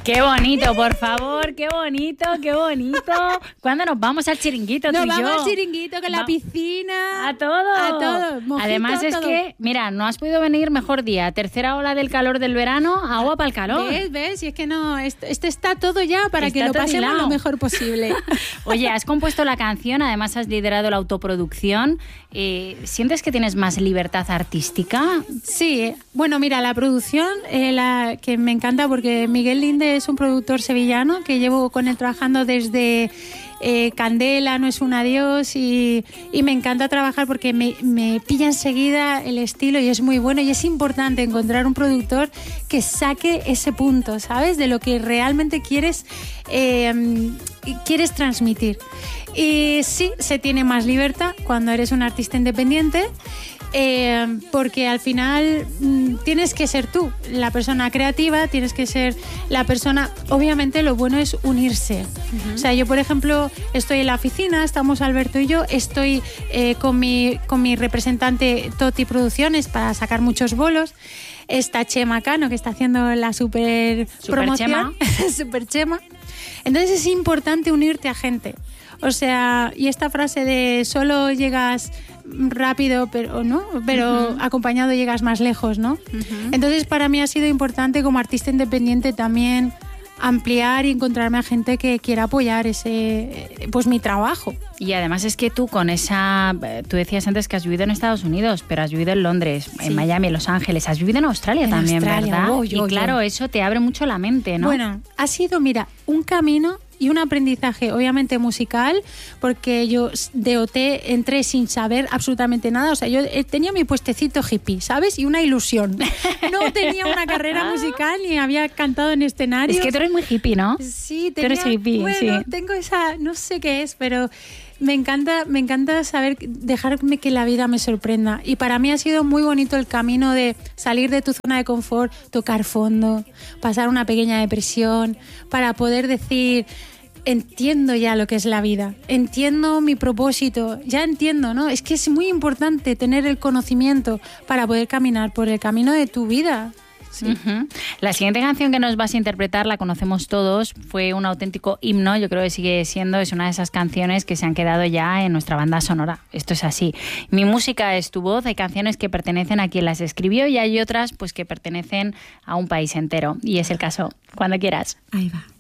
Qué bonito, por favor, qué bonito, qué bonito. ¿Cuándo nos vamos al chiringuito, tú y yo? Nos vamos al chiringuito, con la piscina. A todo. A todo. Mojito, además es todo. que, mira, no has podido venir mejor día. Tercera ola del calor del verano, agua para el calor. ¿Ves? Y es que no, este está todo ya para Está que lo todo pasemos hilado. lo mejor posible. Oye, has compuesto la canción, además has liderado la autoproducción. ¿Sientes que tienes más libertad artística? Sí, bueno, mira, la producción, que me encanta porque Miguel Linde es un productor sevillano que llevo con él trabajando desde Candela, No es un adiós, y me encanta trabajar porque me pilla enseguida el estilo y es muy bueno, y es importante encontrar un productor que saque ese punto, ¿sabes? De lo que realmente quieres transmitir. Y sí, se tiene más libertad cuando eres un artista independiente, porque al final tienes que ser tú, la persona creativa, tienes que ser la persona... Obviamente lo bueno es unirse. Uh-huh. O sea, yo, por ejemplo, estoy en la oficina, estamos Alberto y yo, estoy con mi representante Toti Producciones para sacar muchos bolos. Está Chema Cano, que está haciendo la super promoción. Super Chema. Entonces es importante unirte a gente. O sea, y esta frase de solo llegas rápido, pero uh-huh. acompañado llegas más lejos, ¿no? Uh-huh. Entonces para mí ha sido importante como artista independiente también ampliar y encontrarme a gente que quiera apoyar mi trabajo. Y además es que tú tú decías antes que has vivido en Estados Unidos, pero has vivido en Londres, sí, en Miami, en Los Ángeles, has vivido en Australia también, ¿verdad? Y claro, eso te abre mucho la mente, ¿no? Bueno, ha sido, mira, un camino y un aprendizaje obviamente musical, porque yo de OT entré sin saber absolutamente nada. O sea, yo tenía mi puestecito hippie, ¿sabes? Y una ilusión. No tenía una carrera musical ni había cantado en escenarios. Es que tú eres muy hippie, ¿no? Sí, tú eres hippie, bueno, sí. Tengo esa, no sé qué es, pero me encanta saber, dejarme que la vida me sorprenda. Y para mí ha sido muy bonito el camino de salir de tu zona de confort, tocar fondo, pasar una pequeña depresión, para poder decir, entiendo ya lo que es la vida, entiendo mi propósito, ya entiendo, ¿no? Es que es muy importante tener el conocimiento para poder caminar por el camino de tu vida. Sí. Uh-huh. La siguiente canción que nos vas a interpretar la conocemos todos, fue un auténtico himno, yo creo que sigue siendo, es una de esas canciones que se han quedado ya en nuestra banda sonora. Esto es así. Mi música es tu voz, hay canciones que pertenecen a quien las escribió y hay otras pues que pertenecen a un país entero, y es el caso. Cuando quieras. Ahí va.